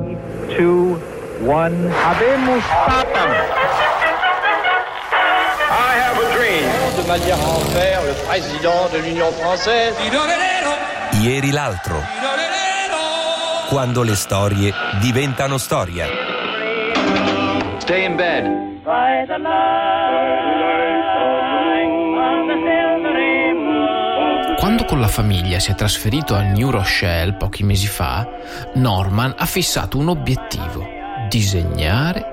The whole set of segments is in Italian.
2, 1. Habemus Papam. I have a dream. De manière à en faire le président de l'Union française. Ieri l'altro. Quando le storie diventano storia. Stay in bed. By the Quando con la famiglia si è trasferito a New Rochelle pochi mesi fa, Norman ha fissato un obiettivo: disegnare.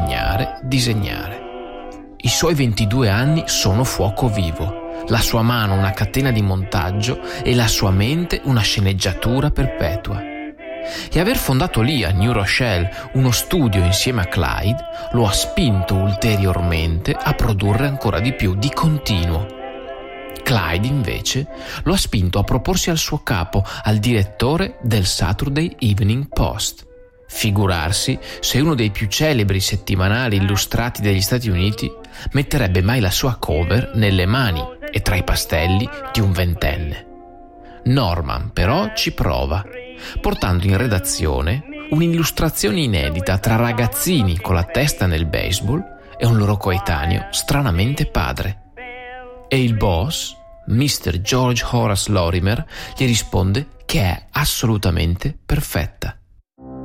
I suoi 22 anni sono fuoco vivo, la sua mano una catena di montaggio e la sua mente una sceneggiatura perpetua. E aver fondato lì, a New Rochelle, uno studio insieme a Clyde lo ha spinto ulteriormente a produrre ancora di più, di continuo. Clyde, invece, lo ha spinto a proporsi al suo capo, al direttore del Saturday Evening Post. Figurarsi se uno dei più celebri settimanali illustrati degli Stati Uniti metterebbe mai la sua cover nelle mani e tra i pastelli di un ventenne. Norman, però, ci prova, portando in redazione un'illustrazione inedita tra ragazzini con la testa nel baseball e un loro coetaneo stranamente padre. E il boss, Mr. George Horace Lorimer, gli risponde che è assolutamente perfetta.